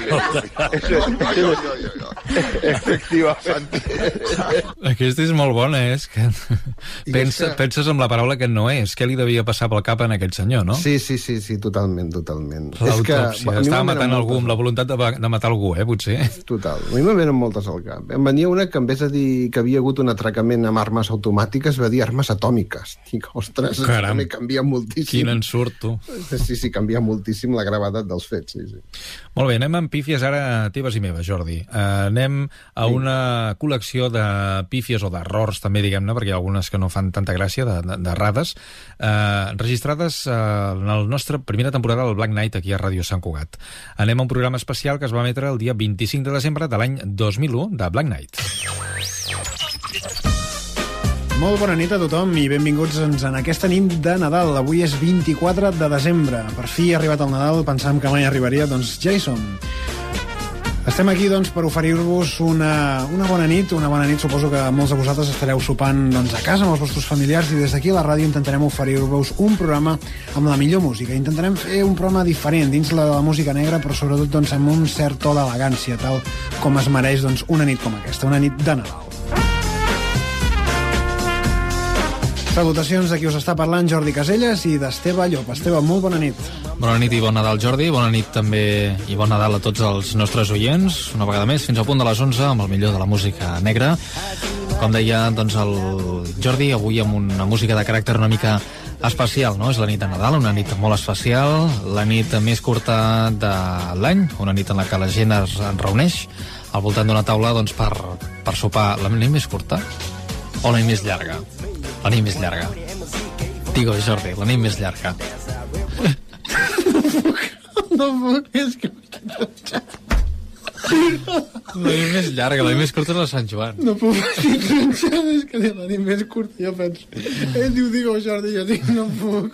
Efectivament. Aquesta és molt bona, que penses en la paraula que no és. Què li devia passar pel cap en aquest senyor, no? Sí, totalment. L'autòpsia. Estava matant algú amb la voluntat de matar algú, potser. Total. A mi me venen moltes al cap. Em venia una que en vez de dir que havia hagut un atracament amb armes automàtiques va dir armes atòmiques. Dic, ostres, me canvia moltíssim. Quin ensurt, tu. Sí, canvia moltíssim la gravetat dels fets, sí. Molt bé, anem amb pífies ara teves i meves, Jordi. Anem a una col·lecció de pífies o d'errors, també, diguem-ne, perquè hi ha algunes que no fan tanta gràcia, d'errades, registrades en la nostra primera temporada del Black Knight aquí a Ràdio Sant Cugat. Anem a un programa especial que es va emetre el dia 25 de desembre de l'any 2001 de Black Knight. Molt bona nit a tothom i benvinguts en aquesta nit de Nadal. Avui és 24 de desembre. Per fi ha arribat el Nadal, pensàvem que mai arribaria, doncs ja hi som. Estem aquí doncs, per oferir-vos una bona nit, suposo que molts de vosaltres estareu sopant a casa amb els vostres familiars i des d'aquí a la ràdio intentarem oferir-vos un programa amb la millor música. Intentarem fer un programa diferent dins la música negra, però sobretot amb un cert to d'elegància, tal com es mereix una nit com aquesta, una nit de Nadal. Salutacions de qui us està parlant, Jordi Caselles, i d'Esteve Llop. Esteve, molt bona nit. Bona nit i bon Nadal, Jordi. Bona nit també i bon Nadal a tots els nostres oients. Una vegada més, fins al punt de les 11, amb el millor de la música negra. Com deia el Jordi, avui amb una música de caràcter una mica especial, no? És la nit de Nadal, una nit molt especial, la nit més curta de l'any, una nit en la que la gent es reuneix al voltant d'una taula doncs, per sopar. La nit més curta o la nit més llarga? La nit més llarga. Digo, Jordi, la nit més llarga. No puc, és que... La nit més llarga, la nit més curta és la Sant Joan. No puc dir trinxada, és que diu la nit més curta, jo penso. Ell diu, digo, Jordi, jo dic, no puc.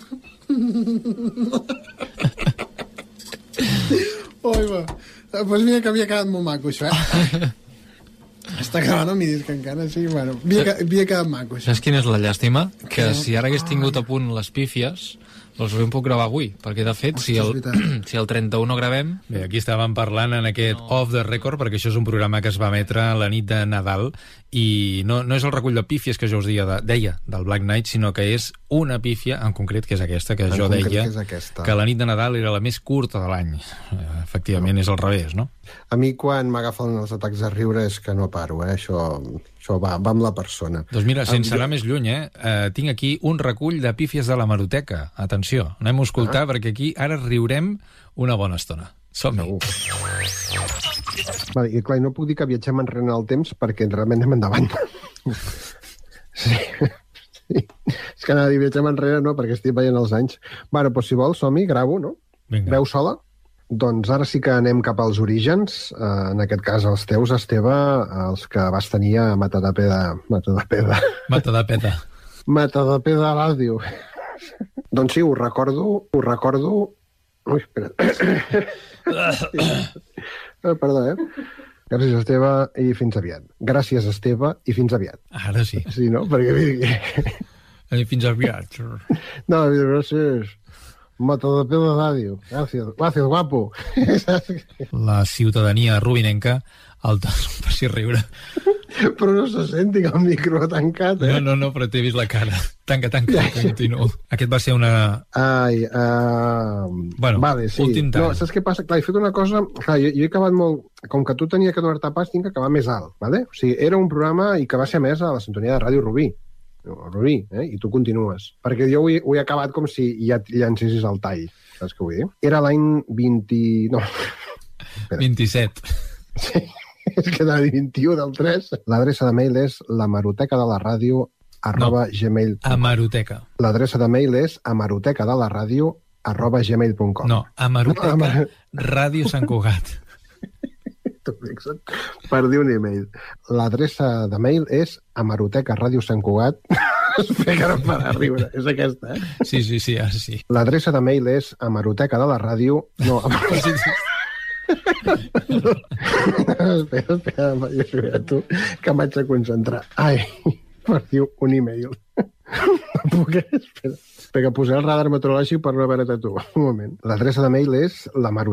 Oi, va. Pues mira que havia quedat molt maco, això, Està gravant el midis, que encara sí, bueno, havia quedat maco, això. Saps quina és la llàstima? Que si ara hagués tingut a punt les pífies, els ho puc gravar avui, perquè de fet, si el 31 no gravem... Bé, aquí estàvem parlant en aquest Off the Record, perquè això és un programa que es va emetre la nit de Nadal, i no és el recull de pífies que jo us deia del Black Knight, sinó que és una pífia, en concret, que és aquesta, que jo deia que la nit de Nadal era la més curta de l'any. Efectivament, és al revés, no? A mi, quan m'agafen els atacs de riure, és que no paro, Això va amb la persona. Doncs mira, sense anar més lluny, tinc aquí un recull de pífies de l'hemeroteca. Atenció, anem a escoltar, perquè aquí ara riurem una bona estona. Som-hi. Vale, i clar, no puc dir que viatgem enrere en el temps, perquè realment anem endavant. Sí. És que anava a dir viatgem enrere, no, perquè estic veient els anys. Bueno, doncs si vols, som-hi, gravo, no? Vinga. Veu sola? Doncs ara sí que anem cap als orígens, en aquest cas els teus, Esteve, els que vas tenir a Matadepeda Ràdio. Doncs sí, ho recordo... Ui, espera. Perdó, Gràcies, Esteve, i fins aviat. Gràcies, Esteve, i fins aviat. Ara sí. Sí, no? Perquè... Fins aviat. No, gràcies. Matadepeda Ràdio. Gràcies, guapo. La ciutadania rubinenca el faci riure. Però no se senti que el micro ha tancat, No, però t'he vist la cara. Tanca, continuo. Aquest va ser una... Bueno, vale, sí. últim tall. No, saps què passa? Clar, he fet una cosa... Clar, jo he acabat molt... Com que tu tenia que donar-te pas, tinc que acabar més alt, vale? O sigui, era un programa i que va ser més a la sintonia de Ràdio Rubí. I tu continues. Perquè jo ho he acabat com si ja llancessis el tall. Saps què vull dir? Era l'any 20... No. 27. Sí, és que era el 21 del 3. L'adreça de mail és lamarotecadelaRadio@gmail.com. Amaroteca. L'adreça de mail és amarotecadelaRadio@gmail.com. No, Amaroteca, Ràdio Sant Cugat. Per dir un e-mail. L'adreça de mail és amarotecaradio.santcugat. Espera que no em farà riure. És aquesta, Sí, ara sí. L'adreça de mail és amarotecadelaRadio... No, espera, tu, que m'haig de concentrar. Ai, per dir un e-mail. No puc, espera que posaré el radar meteorològic per no veure-te tu. Un moment. L'adreça de mail és